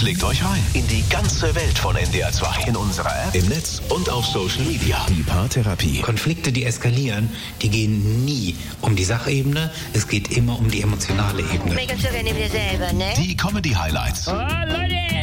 Klickt euch rein in die ganze Welt von NDR 2. In unserer App, im Netz und auf Social Media. Die Paartherapie. Konflikte, die eskalieren, die gehen nie um die Sachebene. Es geht immer um die emotionale Ebene. Make us so neben dir selber, ne? Die Comedy-Highlights. Oh, Leute!